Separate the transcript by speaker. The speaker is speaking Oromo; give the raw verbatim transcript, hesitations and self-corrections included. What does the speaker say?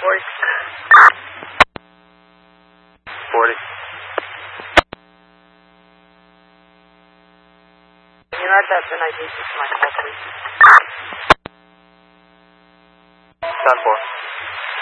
Speaker 1: forty.
Speaker 2: forty.
Speaker 1: Can you add that then I D to my call, please?
Speaker 2: ten four.